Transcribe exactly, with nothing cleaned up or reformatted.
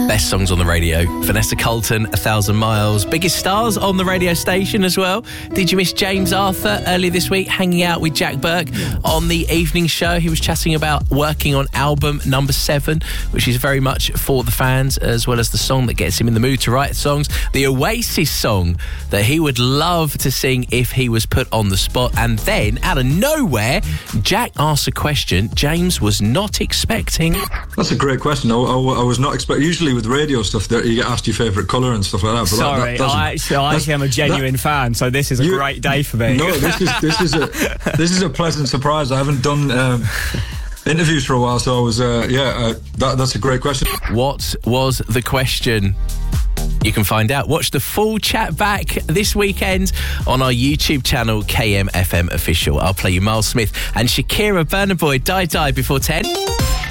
Best songs on the radio. Vanessa Colton, A Thousand Miles. Biggest stars on the radio station as well. Did you miss James Arthur earlier this week hanging out with Jack Burke on the evening show? He was chatting about working on album number seven, which is very much for the fans, as well as the song that gets him in the mood to write songs. The Oasis song that he would love to sing if he was put on the spot. And then, out of nowhere, Jack asked a question James was not expecting. That's a great question. I, I, I was not expecting. Usually with radio stuff, there, you get asked your favourite colour and stuff like that. But Sorry, that, that I actually, I actually am a genuine that, fan, so this is a you, great day for me. No, this is this is a this is a pleasant surprise. I haven't done um, interviews for a while, so I was uh, yeah. Uh, that, that's a great question. What was the question? You can find out. Watch the full chat back this weekend on our YouTube channel, K M F M Official. I'll play you Miles Smith and Shakira Burna Boy, Die Die, before ten.